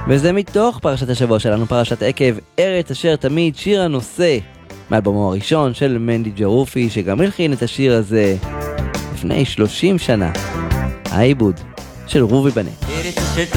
וזה מתוך פרשת השבוע שלנו, פרשת עקב, ארץ אשר תמיד, שיר הנושא מאלבומו הראשון של מנדי ג'רופי, שגם הלחין את השיר הזה לפני 30 שנה, העיבוד של רובי בנט.